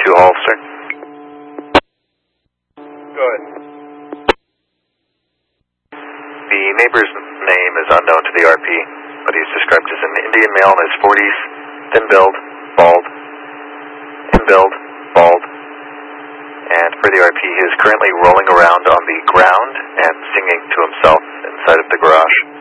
2 Hollister. Go ahead. The neighbor's name is unknown to the RP, but he's described as an Indian male in his 40s, thin-build, bald, and for the RP, he is currently rolling around on the ground and singing to himself inside of the garage.